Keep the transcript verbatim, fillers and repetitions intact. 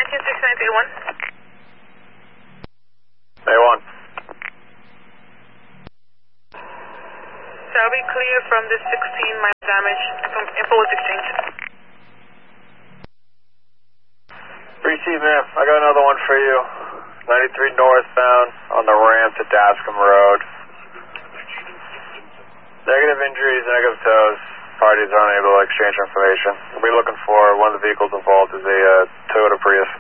nineteen sixty-nine to A one. A one. Shall we clear from this sixteen minor damage? Info was exchanged. Receive, ma'am. I got another one for you. ninety-three northbound on the ramp to Dascom Road. Negative injuries, negative tows. Parties are unable to exchange information. We'll be looking for one of the vehicles involved is a uh, Toyota Prius.